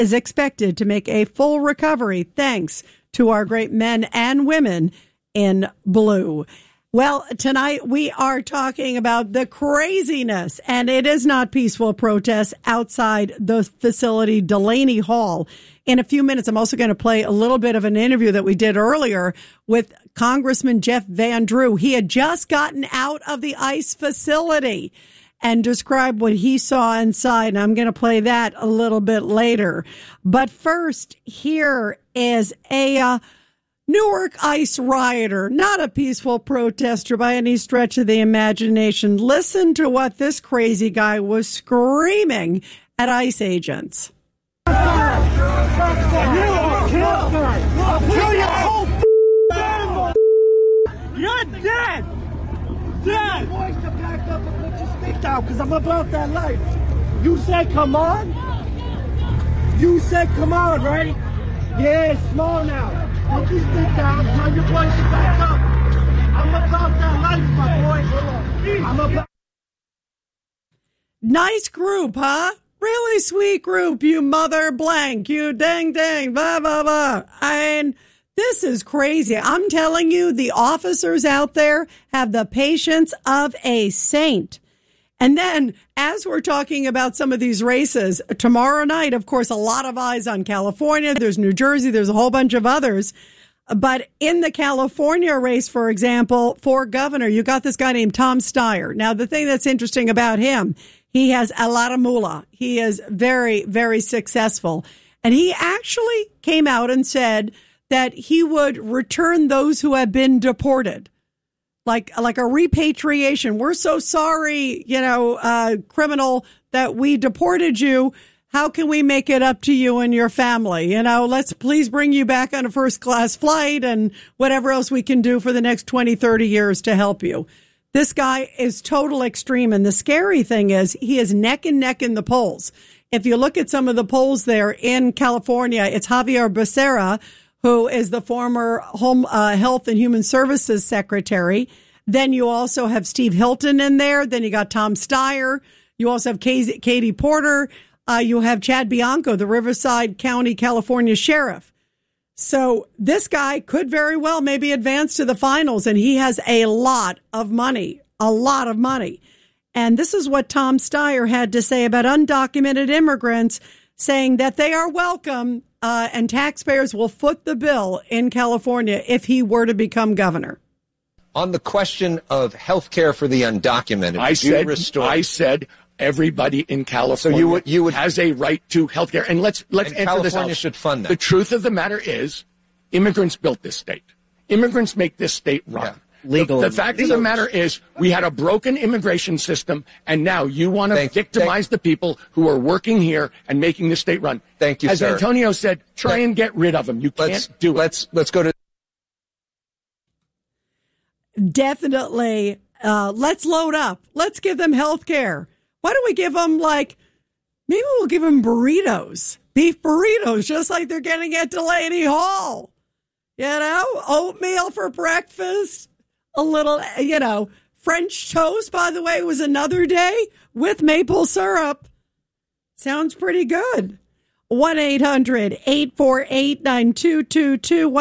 is expected to make a full recovery thanks to our great men and women in blue. Well, tonight we are talking about the craziness, and it is not peaceful protests outside the facility, Delaney Hall. In a few minutes, I'm also going to play a little bit of an interview that we did earlier with Congressman Jeff Van Drew. He had just gotten out of the ICE facility and described what he saw inside, and I'm going to play that a little bit later. But first, here is a Newark ICE rioter, not a peaceful protester by any stretch of the imagination. Listen to what this crazy guy was screaming at ICE agents. You are killed. I'll kill your whole family. You're dead. Dead. Voice to back up and put your stick down, because I'm about that life. You said come on? You said come on, right? Yeah, it's small now. Put your stick down, tell your voice to back up. I'm about that life, my boy. I'm about. Nice group, huh? Really sweet group, you mother blank, you dang, blah, blah, blah. And this is crazy. I'm telling you, the officers out there have the patience of a saint. And then, as we're talking about some of these races, tomorrow night, of course, a lot of eyes on California. There's New Jersey. There's a whole bunch of others. But in the California race, for example, for governor, you got this guy named Tom Steyer. Now, the thing that's interesting about him, he has a lot of moolah. He is very, very successful. And he actually came out and said that he would return those who have been deported. Like a repatriation. We're so sorry, criminal, that we deported you. How can we make it up to you and your family? Let's please bring you back on a first class flight and whatever else we can do for the next 20, 30 years to help you. This guy is total extreme. And the scary thing is he is neck and neck in the polls. If you look at some of the polls there in California, it's Javier Becerra, who is the former Home Health and Human Services Secretary. Then you also have Steve Hilton in there. Then you got Tom Steyer. You also have Katie Porter. You have Chad Bianco, the Riverside County, California Sheriff. So this guy could very well maybe advance to the finals, and he has a lot of money. And this is what Tom Steyer had to say about undocumented immigrants, saying that they are welcome and taxpayers will foot the bill in California if he were to become governor. On the question of health care for the undocumented, I said everybody in California has a right to health care. And let's answer California this. California should fund that. The truth of the matter is immigrants built this state. Immigrants make this state run. Yeah. The fact of the matter is we had a broken immigration system, and now you want to victimize the people who are working here and making the state run. Thank you, sir. As Antonio said, try and get rid of them. You can't do it. Let's go to... Definitely. Let's load up. Let's give them health care. Why don't we give them, maybe we'll give them burritos, beef burritos, just like they're getting at Delaney Hall. Oatmeal for breakfast. A little, French toast, by the way, was another day with maple syrup. Sounds pretty good. 1-800-848-9222.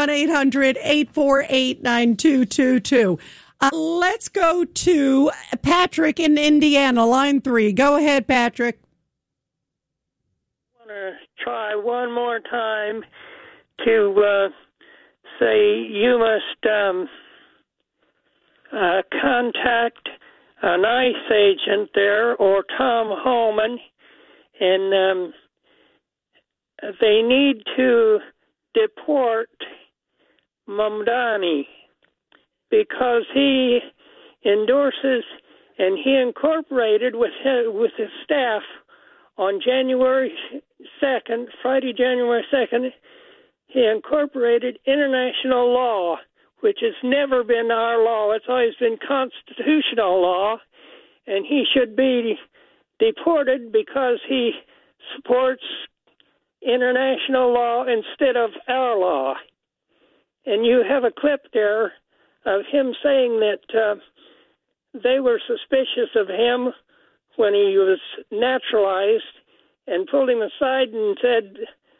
1-800-848-9222. Let's go to Patrick in Indiana, line 3. Go ahead, Patrick. I want to try one more time to say you must... contact an ICE agent there or Tom Homan, and they need to deport Mamdani because he endorses and he incorporated with his staff on January 2nd, Friday, January 2nd, he incorporated international law, which has never been our law. It's always been constitutional law, and he should be deported because he supports international law instead of our law. And you have a clip there of him saying that they were suspicious of him when he was naturalized and pulled him aside and said,